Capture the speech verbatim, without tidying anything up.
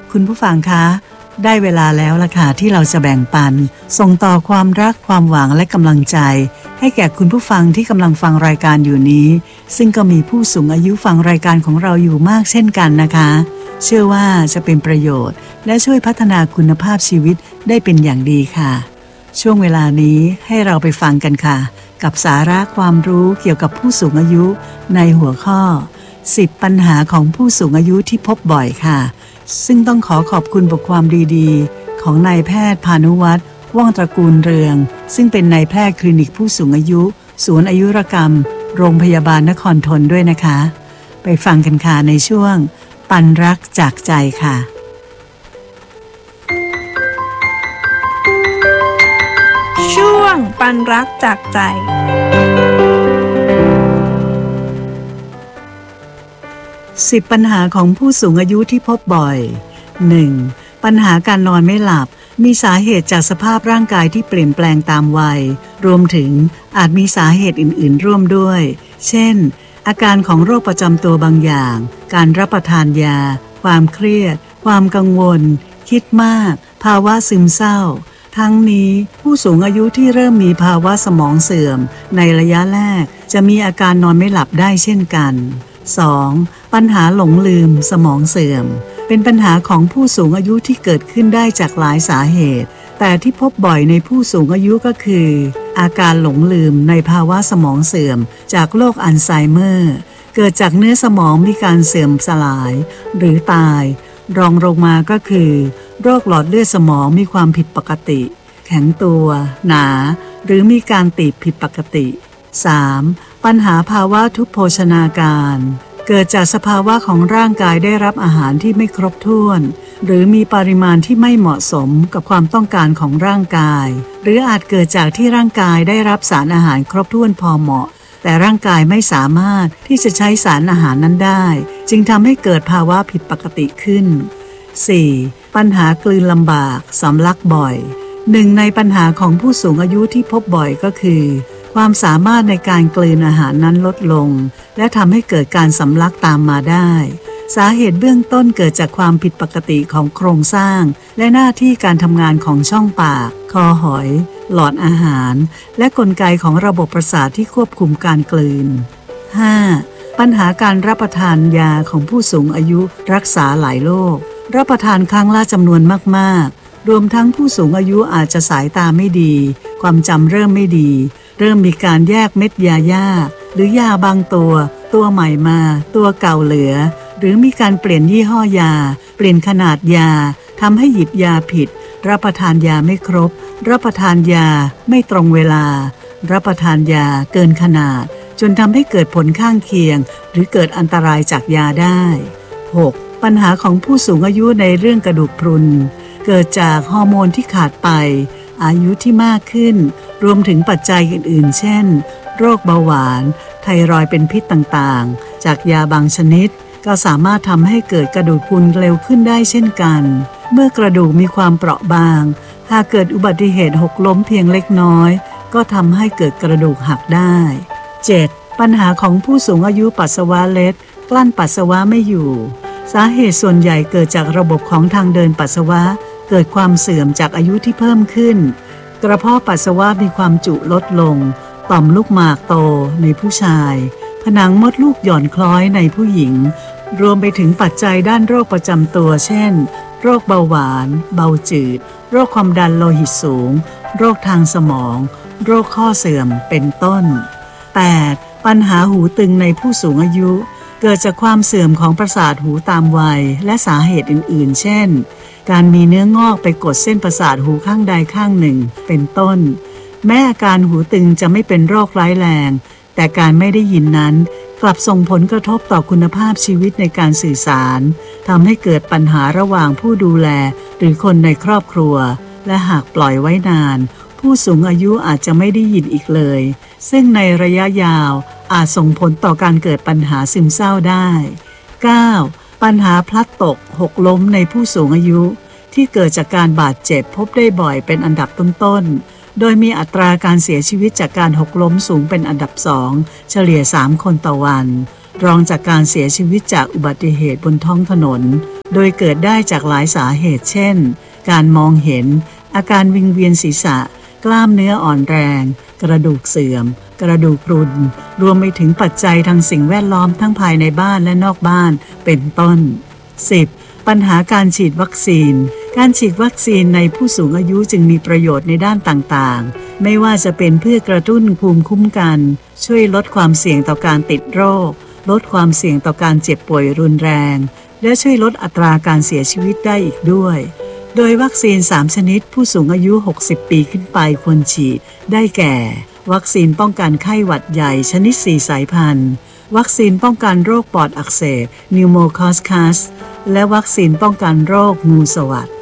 คุณผู้ฟังคะได้เวลาแล้วล่ะค่ะที่เราจะแบ่งปันส่งต่อความรักความหวังและกำลังใจให้แก่คุณผู้ฟังที่กำลังฟังรายการอยู่นี้ซึ่งก็มีผู้สูงอายุฟังรายการของเราอยู่มากเช่นกันนะคะเชื่อว่าจะเป็นประโยชน์และช่วยพัฒนาคุณภาพชีวิตได้เป็นอย่างดีค่ะช่วงเวลานี้ให้เราไปฟังกันค่ะกับสาระความรู้เกี่ยวกับผู้สูงอายุในหัวข้อสิบปัญหาของผู้สูงอายุที่พบบ่อยค่ะซึ่งต้องขอขอบคุณบทความดีๆของนายแพทย์พานุวัฒน์ว่องตระกูลเรืองซึ่งเป็นนายแพทย์คลินิกผู้สูงอายุศูนย์อายุรกรรมโรงพยาบาลนครธนด้วยนะคะไปฟังกันค่ะในช่วงปันรักจากใจค่ะช่วงปันรักจากใจสิบปัญหาของผู้สูงอายุที่พบบ่อย หนึ่ง. ปัญหาการนอนไม่หลับมีสาเหตุจากสภาพร่างกายที่เปลี่ยนแปลงตามวัยรวมถึงอาจมีสาเหตุอื่นๆร่วมด้วยเช่นอาการของโรคประจำตัวบางอย่างการรับประทานยาความเครียดความกังวลคิดมากภาวะซึมเศร้าทั้งนี้ผู้สูงอายุที่เริ่มมีภาวะสมองเสื่อมในระยะแรกจะมีอาการนอนไม่หลับได้เช่นกัน สอง. ปัญหาหลงลืมสมองเสื่อมเป็นปัญหาของผู้สูงอายุที่เกิดขึ้นได้จากหลายสาเหตุแต่ที่พบบ่อยในผู้สูงอายุก็คืออาการหลงลืมในภาวะสมองเสื่อมจากโรคอัลไซเมอร์เกิดจากเนื้อสมองมีการเสื่อมสลายหรือตายรองลงมาก็คือโรคหลอดเลือดสมองมีความผิดปกติแข็งตัวหนาหรือมีการตีบผิดปกติ สาม. ปัญหาภาวะทุพโภชนาการเกิดจากสภาวะของร่างกายได้รับอาหารที่ไม่ครบถ้วนหรือมีปริมาณที่ไม่เหมาะสมกับความต้องการของร่างกายหรืออาจเกิดจากที่ร่างกายได้รับสารอาหารครบถ้วนพอเหมาะแต่ร่างกายไม่สามารถที่จะใช้สารอาหารนั้นได้จึงทำให้เกิดภาวะผิดปกติขึ้น สี่. ปัญหากลืนลำบากสำลักบ่อยหนึ่งในปัญหาของผู้สูงอายุที่พบบ่อยก็คือความสามารถในการกลืนอาหารนั้นลดลงและทำให้เกิดการสำลักตามมาได้สาเหตุเบื้องต้นเกิดจากความผิดปกติของโครงสร้างและหน้าที่การทำงานของช่องปากคอหอยหลอดอาหารและกลไกของระบบประสาทที่ควบคุมการกลืน ห้า. ปัญหาการรับประทานยาของผู้สูงอายุรักษาหลายโรครับประทานครั้งละจำนวนมากๆรวมทั้งผู้สูงอายุอาจจะสายตาไม่ดีความจำเริ่มไม่ดีเริ่มมีการแยกเม็ดยายากหรือยาบางตัวตัวใหม่มาตัวเก่าเหลือหรือมีการเปลี่ยนยี่ห้อยาเปลี่ยนขนาดยาทำให้หยิบยาผิดรับประทานยาไม่ครบรับประทานยาไม่ตรงเวลารับประทานยาเกินขนาดจนทำให้เกิดผลข้างเคียงหรือเกิดอันตรายจากยาได้ หก. ปัญหาของผู้สูงอายุในเรื่องกระดูกพรุนเกิดจากฮอร์โมนที่ขาดไปอายุที่มากขึ้นรวมถึงปัจจัยอื่นๆเช่นโรคเบาหวานไทรอยด์เป็นพิษต่างๆจากยาบางชนิดก็สามารถทำให้เกิดกระดูกพรุนเร็วขึ้นได้เช่นกันเมื่อกระดูกมีความเปราะบางหากเกิดอุบัติเหตุหกล้มเพียงเล็กน้อยก็ทำให้เกิดกระดูกหักได้ เจ็ด. ปัญหาของผู้สูงอายุปัสสาวะเล็ดกลั้นปัสสาวะไม่อยู่สาเหตุส่วนใหญ่เกิดจากระบบของทางเดินปัสสาวะเกิดความเสื่อมจากอายุที่เพิ่มขึ้นกระเพาะปัสสาวะมีความจุลดลงต่อมลูกหมากโตในผู้ชายผนังมดลูกหย่อนคล้อยในผู้หญิงรวมไปถึงปัจจัยด้านโรคประจำตัวเช่นโรคเบาหวานเบาจืดโรคความดันโลหิตสูงโรคทางสมองโรคข้อเสื่อมเป็นต้น แปด. ปัญหาหูตึงในผู้สูงอายุเกิดจากความเสื่อมของประสาทหูตามวัยและสาเหตุอื่นๆเช่นการมีเนื้องอกไปกดเส้นประสาทหูข้างใดข้างหนึ่งเป็นต้นแม้อาการหูตึงจะไม่เป็นโรคร้ายแรงแต่การไม่ได้ยินนั้นกลับส่งผลกระทบต่อคุณภาพชีวิตในการสื่อสารทำให้เกิดปัญหาระหว่างผู้ดูแลหรือคนในครอบครัวและหากปล่อยไว้นานผู้สูงอายุอาจจะไม่ได้ยินอีกเลยซึ่งในระยะยาวอาจส่งผลต่อการเกิดปัญหาซึมเศร้าได้ เก้า. ปัญหาพลัดตกหกล้มในผู้สูงอายุที่เกิดจากการบาดเจ็บพบได้บ่อยเป็นอันดับต้นๆโดยมีอัตราการเสียชีวิตจากการหกล้มสูงเป็นอันดับสองเฉลี่ยสามคนต่อวันรองจากการเสียชีวิตจากอุบัติเหตุบนท้องถนนโดยเกิดได้จากหลายสาเหตุเช่นการมองเห็นอาการวิงเวียนศีรษะกล้ามเนื้ออ่อนแรงกระดูกเสื่อมกระดูกพรุนรวมไปถึงปัจจัยทางสิ่งแวดล้อมทั้งภายในบ้านและนอกบ้านเป็นต้น สิบ. ปัญหาการฉีดวัคซีนการฉีดวัคซีนในผู้สูงอายุจึงมีประโยชน์ในด้านต่างๆไม่ว่าจะเป็นเพื่อกระตุ้นภูมิคุ้มกันช่วยลดความเสี่ยงต่อการติดโรคลดความเสี่ยงต่อการเจ็บป่วยรุนแรงและช่วยลดอัตราการเสียชีวิตได้อีกด้วยโดยวัคซีนสามชนิดผู้สูงอายุหกสิบปีขึ้นไปควรฉีดได้แก่วัคซีนป้องกันไข้หวัดใหญ่ชนิดสี่สายพันธุ์วัคซีนป้องกันโรคปอดอักเสบนิวโมคอสคัสและวัคซีนป้องกันโรคงูสวัสด